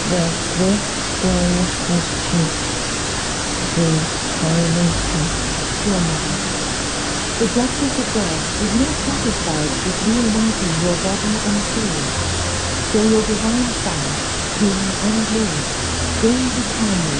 this glorious mystery is holy peace. Dear Mother, the justice of God is not satisfied with reuniting your body and soul, so your divine Son, King and Lord, gained eternally